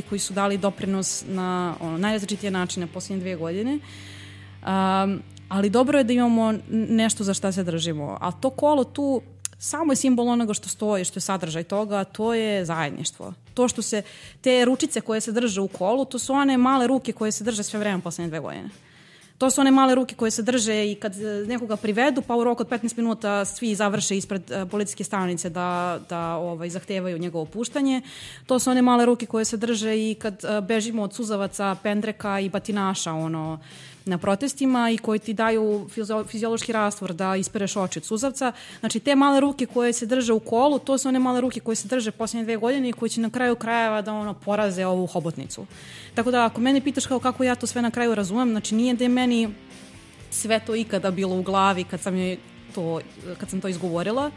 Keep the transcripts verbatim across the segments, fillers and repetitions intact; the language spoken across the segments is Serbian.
koji su dali doprinos na ono, najrazličitije načine posljednje dvije godine. Um, ali dobro je da imamo nešto za šta se držimo. A to kolo tu samo je simbol onoga što stoji, što je sadržaj toga, to je zajedništvo. To što se, te ručice koje se drže u kolu, to su one male ruke koje se drže sve vreme posljednje dve godine. To su one male ruke koje se drže i kad nekoga privedu, pa u roku od petnaest minuta svi završe ispred uh, policijske stanice da, da ovaj, zahtevaju njegovo puštanje. To su one male ruke koje se drže i kad uh, bežimo od suzavaca, pendreka i batinaša ono, na protestima i koji ti daju fiziološki rastvor da ispereš oči od suzavca. Znači, te male ruke koje se drže u kolu, to su one male ruke koje se drže posljednje dve godine i koje će na kraju krajeva da ono poraze ovu hobotnicu. Tako da, ako mene pitaš kao kako ja to sve na kraju razumem, znači nije da je meni sve to ikada bilo u glavi kad sam, je to, kad sam to izgovorila,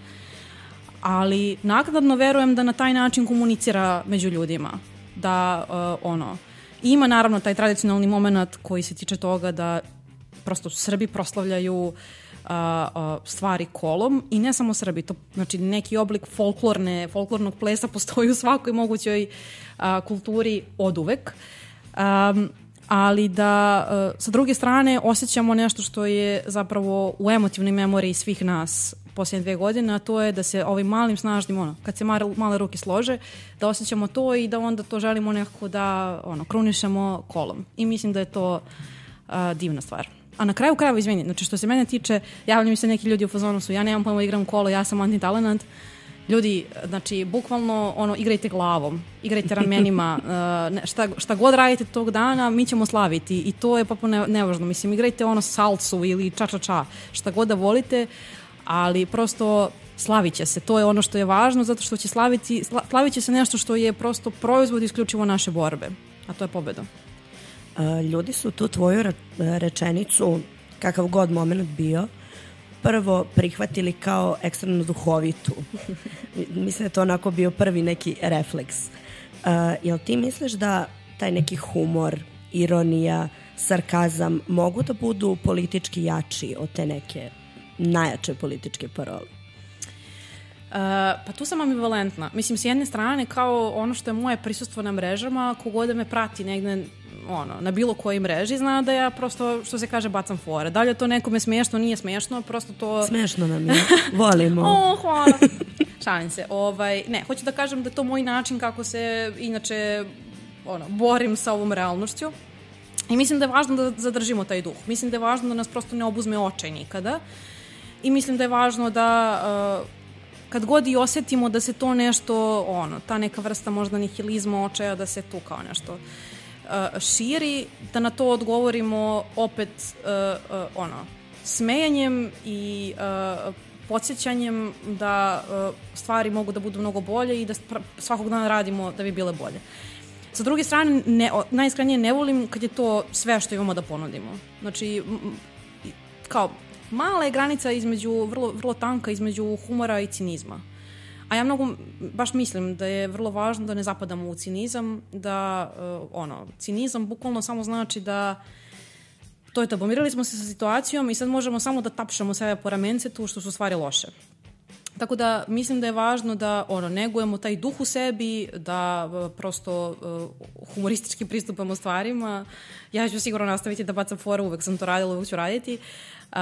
ali naknadno verujem da na taj način komunicira među ljudima. Da, uh, ono, ima naravno taj tradicionalni moment koji se tiče toga da prosto Srbi proslavljaju a, a, stvari kolom i ne samo Srbi, to znači neki oblik folklorne, folklornog plesa postoji u svakoj mogućoj a, kulturi oduvek. Um, ali da a, sa druge strane osjećamo nešto što je zapravo u emotivnoj memoriji svih nas posljednje dve godine, a to je da se ovim malim snažnim, ono, kad se male, male ruke slože, da osjećamo to i da onda to želimo nekako da ono, krunišemo kolom. I mislim da je to uh, divna stvar. A na kraju krajeva, izvini, znači što se mene tiče, javljaju mi se neki ljudi u fazonu su, ja nemam pojma, igram kolo, ja sam antitalenat. Ljudi, znači, bukvalno, ono, igrajte glavom, igrajte ramenima, uh, šta, šta god radite tog dana, mi ćemo slaviti i to je potpuno ne, nevažno. Mislim, igrajte ono salsu ili ča-ča-ča, šta god da volite, ali prosto slavit će se. To je ono što je važno, zato što će slaviti, slavit će se nešto što je prosto proizvod isključivo naše borbe, a to je pobjeda. Ljudi su tu tvoju rečenicu, kakav god moment bio, prvo prihvatili kao ekstremno duhovitu. Mislim da je to onako bio prvi neki refleks. Uh, jel ti misliš da taj neki humor, ironija, sarkazam mogu da budu politički jači od te neke najjače političke parole? Uh, pa tu sam ambivalentna. Mislim, s jedne strane, kao ono što je moje prisustvo na mrežama, kogod da me prati negde ono, na bilo kojoj mreži, zna da ja prosto, što se kaže, bacam fore. Da li je to nekome smiješno, nije smiješno, prosto to... Smiješno nam je, volimo. O, hvala. Šalim se. Ovaj, ne, hoću da kažem da je to moj način kako se inače ono, borim sa ovom realnošću. I mislim da je važno da zadržimo taj duh. Mislim da je važno da nas prosto ne obuzme očaj nikada. I mislim da je važno da uh, kad god i osjetimo da se to nešto, ono, ta neka vrsta možda nihilizma, očaja, da se tu kao nešto uh, širi, da na to odgovorimo opet uh, uh, ono, smejanjem i uh, podsjećanjem da uh, stvari mogu da budu mnogo bolje i da svakog dana radimo da bi bile bolje. Sa druge strane, ne, najiskrenije ne volim kad je to sve što imamo da ponudimo. Znači, kao, mala je granica između, vrlo, vrlo tanka između humora i cinizma. A ja mnogo, baš mislim da je vrlo važno da ne zapadamo u cinizam, da, uh, ono, cinizam bukvalno samo znači da to je to, pomirili smo se sa situacijom i sad možemo samo da tapšamo sebe po ramencetu što su stvari loše. Tako da mislim da je važno da ono, negujemo taj duh u sebi, da uh, prosto uh, humoristički pristupamo stvarima. Ja ću sigurno nastaviti da bacam fore, uvek sam to radila, uvek ću raditi. Uh,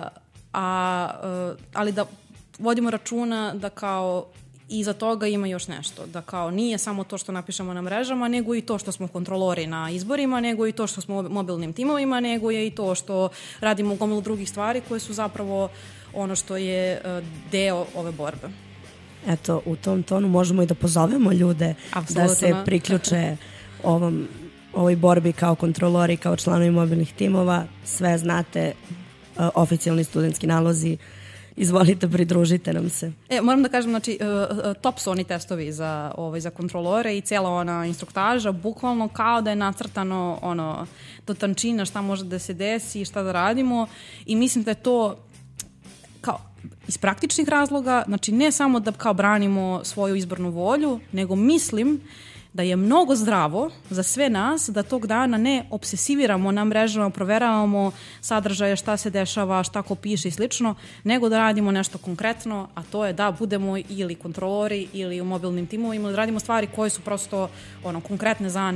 a, uh, ali da vodimo računa da kao iza toga ima još nešto. Da kao nije samo to što napišemo na mrežama, nego i to što smo kontrolori na izborima, nego i to što smo mobilnim timovima, nego je i to što radimo gomilu drugih stvari koje su zapravo ono što je uh, deo ove borbe. Eto, u tom tonu možemo i da pozovemo ljude Absolutno. Da se priključe ovom, ovoj borbi kao kontrolori, kao članovi mobilnih timova. Sve znate, uh, oficijalni studentski nalozi. Izvolite, pridružite nam se. E, moram da kažem, znači, uh, top su oni testovi za, ovaj, za kontrolore i cijela ona instruktaža, bukvalno kao da je nacrtano ono, do tančina šta može da se desi i šta da radimo i mislim da je to kao iz praktičnih razloga, znači ne samo da kao branimo svoju izbornu volju, nego mislim da je mnogo zdravo za sve nas da tog dana ne obsesiviramo na mrežama, proveravamo sadržaje, šta se dešava, šta ko piše i slično, nego da radimo nešto konkretno, a to je da budemo ili kontrolori ili u mobilnim timovima, da radimo stvari koje su prosto ono, konkretne za